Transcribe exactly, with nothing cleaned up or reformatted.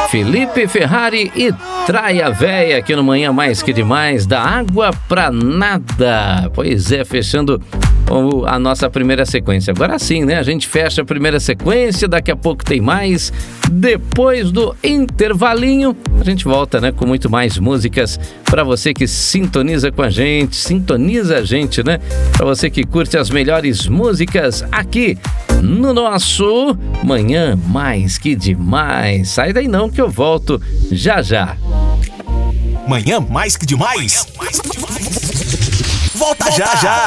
Felipe Ferrari e Traia Véia aqui no Manhã Mais Que Demais, da água pra nada. Pois é, fechando a nossa primeira sequência. Agora sim, né? A gente fecha a primeira sequência, daqui a pouco tem mais. Depois do intervalinho, a gente volta, né? Com muito mais músicas para você que sintoniza com a gente, sintoniza a gente, né? Para você que curte as melhores músicas aqui no nosso Manhã Mais Que Demais. Sai daí não que eu volto já já. Manhã Mais Que Demais. Manhã Mais Que Demais. Volta, Volta já já.